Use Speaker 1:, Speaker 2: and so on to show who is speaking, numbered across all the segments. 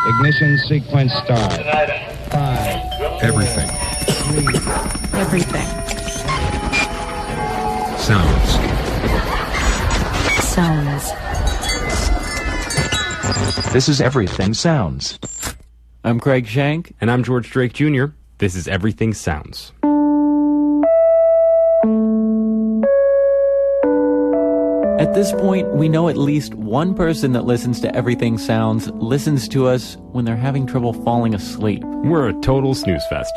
Speaker 1: Ignition sequence start. 5.
Speaker 2: Everything.
Speaker 1: 3.
Speaker 3: Everything.
Speaker 2: Sounds.
Speaker 3: Sounds.
Speaker 4: This is Everything Sounds.
Speaker 5: I'm Craig Shank.
Speaker 6: And I'm George Drake Jr. This is Everything Sounds.
Speaker 5: At this point, we know at least one person that listens to Everything Sounds listens to us when they're having trouble falling asleep.
Speaker 6: We're a total snooze fest.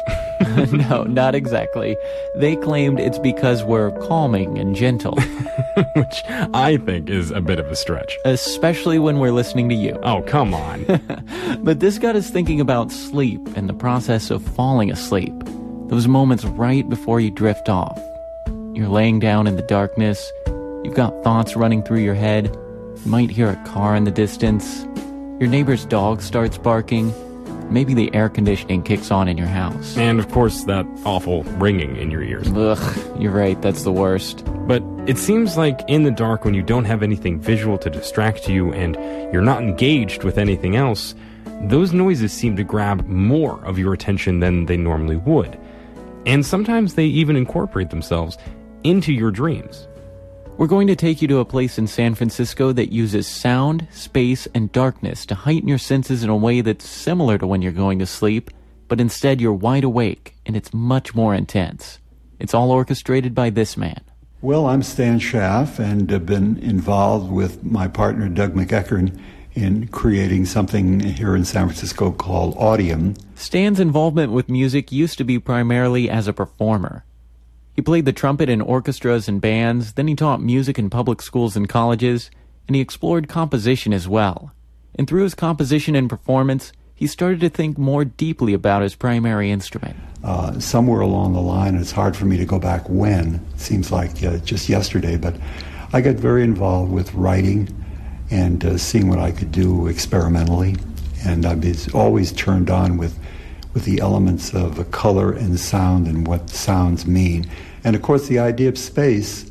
Speaker 5: No, not exactly. They claimed it's because we're calming and gentle.
Speaker 6: Which I think is a bit of a stretch.
Speaker 5: Especially when we're listening to you.
Speaker 6: Oh, come on.
Speaker 5: But this got us thinking about sleep and the process of falling asleep. Those moments right before you drift off. You're laying down in the darkness. You've got thoughts running through your head. You might hear a car in the distance. Your neighbor's dog starts barking. Maybe the air conditioning kicks on in your house.
Speaker 6: And of course, that awful ringing in your ears.
Speaker 5: Ugh, you're right, that's the worst.
Speaker 6: But it seems like in the dark, when you don't have anything visual to distract you and you're not engaged with anything else, those noises seem to grab more of your attention than they normally would. And sometimes they even incorporate themselves into your dreams.
Speaker 5: We're going to take you to a place in San Francisco that uses sound, space, and darkness to heighten your senses in a way that's similar to when you're going to sleep, but instead you're wide awake, and it's much more intense. It's all orchestrated by this man.
Speaker 7: Well, I'm Stan Schaff, and have been involved with my partner Doug McEachern in creating something here in San Francisco called Audium.
Speaker 5: Stan's involvement with music used to be primarily as a performer. He played the trumpet in orchestras and bands, then he taught music in public schools and colleges, and he explored composition as well. And through his composition and performance, he started to think more deeply about his primary instrument.
Speaker 7: Somewhere along the line, it's hard for me to go back when, it seems like just yesterday, but I got very involved with writing and seeing what I could do experimentally, and I've been always turned on with the elements of color and sound and what sounds mean. And of course the idea of space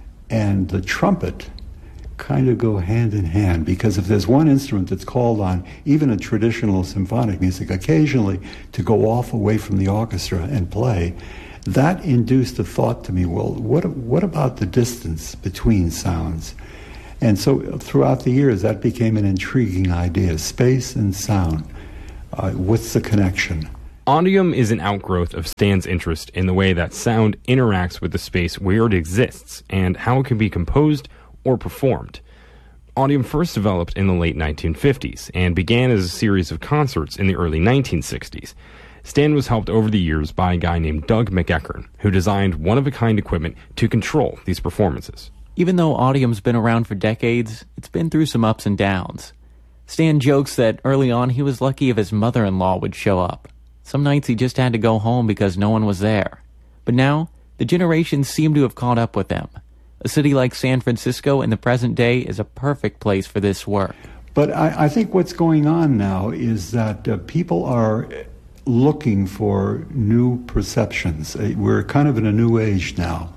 Speaker 7: and the trumpet kind of go hand in hand, because if there's one instrument that's called on, even in traditional symphonic music, occasionally to go off away from the orchestra and play, that induced a thought to me, well, what about the distance between sounds? And so throughout the years that became an intriguing idea, space and sound. What's the connection?
Speaker 6: Audium is an outgrowth of Stan's interest in the way that sound interacts with the space where it exists and how it can be composed or performed. Audium first developed in the late 1950s and began as a series of concerts in the early 1960s. Stan was helped over the years by a guy named Doug McEachern, who designed one-of-a-kind equipment to control these performances.
Speaker 5: Even though Audium's been around for decades, it's been through some ups and downs. Stan jokes that early on he was lucky if his mother-in-law would show up. Some nights he just had to go home because no one was there. But now, the generations seem to have caught up with them. A city like San Francisco in the present day is a perfect place for this work.
Speaker 7: But I think what's going on now is that people are looking for new perceptions. We're kind of in a new age now.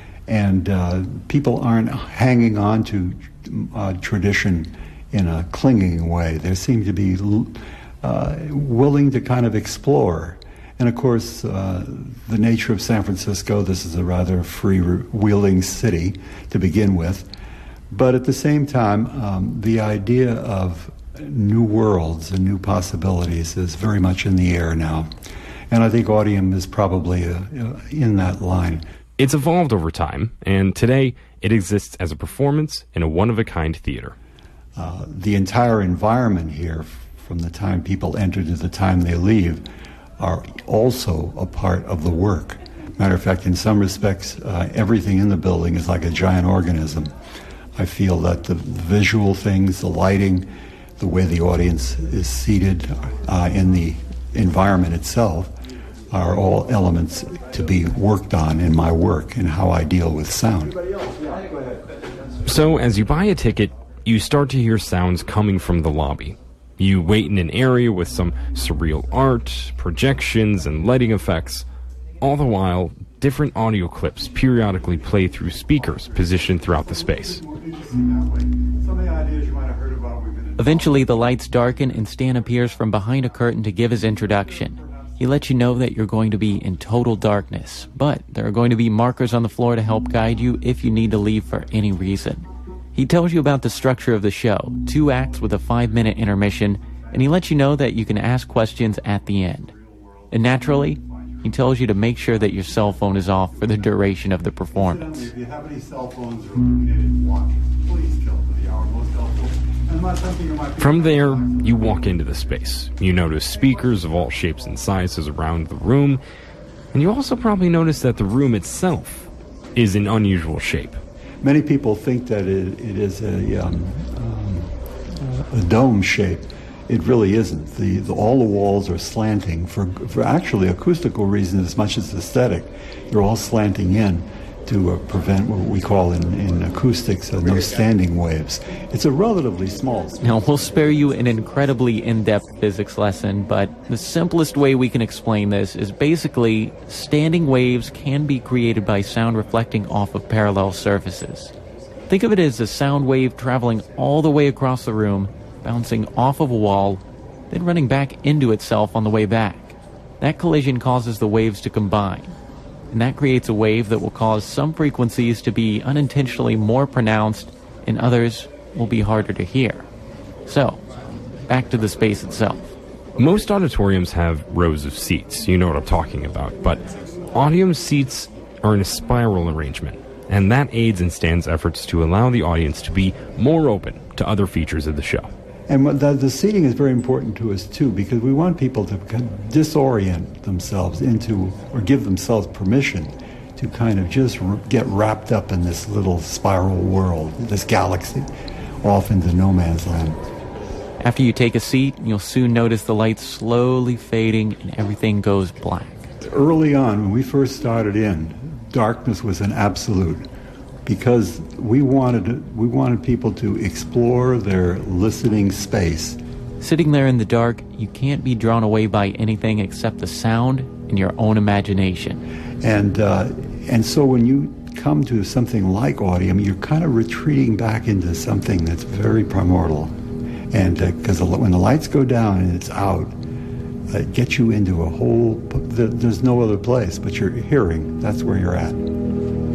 Speaker 7: And people aren't hanging on to tradition in a clinging way. They seem to be willing to kind of explore. And of course, the nature of San Francisco, this is a rather free-wheeling city to begin with. But at the same time, the idea of new worlds and new possibilities is very much in the air now. And I think Audium is probably in that line.
Speaker 6: It's evolved over time, and today it exists as a performance in a one-of-a-kind theater.
Speaker 7: The entire environment here, from the time people enter to the time they leave, are also a part of the work. Matter of fact, in some respects, everything in the building is like a giant organism. I feel that the visual things, the lighting, the way the audience is seated in the environment itself are all elements to be worked on in my work and how I deal with sound.
Speaker 6: So as you buy a ticket, you start to hear sounds coming from the lobby. You wait in an area with some surreal art, projections, and lighting effects. All the while, different audio clips periodically play through speakers positioned throughout the space.
Speaker 5: Eventually, the lights darken and Stan appears from behind a curtain to give his introduction. He lets you know that you're going to be in total darkness, but there are going to be markers on the floor to help guide you if you need to leave for any reason. He tells you about the structure of the show, 2 acts with a 5-minute intermission, and he lets you know that you can ask questions at the end. And naturally, he tells you to make sure that your cell phone is off for the duration of the performance.
Speaker 7: If you have any cell phones or illuminated watches, please kill for the hour. Most helpful.
Speaker 6: From there, you walk into the space. You notice speakers of all shapes and sizes around the room, and you also probably notice that the room itself is in unusual shape.
Speaker 7: Many people think that it is a dome shape. It really isn't. All the walls are slanting for actually acoustical reasons as much as aesthetic. They're all slanting in to prevent what we call in acoustics no standing waves. It's a relatively small space.
Speaker 5: Now, we'll spare you an incredibly in-depth physics lesson, but the simplest way we can explain this is basically standing waves can be created by sound reflecting off of parallel surfaces. Think of it as a sound wave traveling all the way across the room, bouncing off of a wall, then running back into itself on the way back. That collision causes the waves to combine, and that creates a wave that will cause some frequencies to be unintentionally more pronounced and others will be harder to hear. So, back to the space itself.
Speaker 6: Most auditoriums have rows of seats, you know what I'm talking about, but Audium's seats are in a spiral arrangement, and that aids in Stan's efforts to allow the audience to be more open to other features of the show.
Speaker 7: And the seating is very important to us, too, because we want people to disorient themselves into, or give themselves permission to kind of just get wrapped up in this little spiral world, this galaxy, off into no man's land.
Speaker 5: After you take a seat, you'll soon notice the lights slowly fading and everything goes black.
Speaker 7: Early on, when we first started in, darkness was an absolute, because we wanted people to explore their listening space.
Speaker 5: Sitting there in the dark, you can't be drawn away by anything except the sound and your own imagination.
Speaker 7: And so when you come to something like Audium, you're kind of retreating back into something that's very primordial. And because when the lights go down and it's out, it gets you into a whole, there's no other place but your hearing. That's where you're at.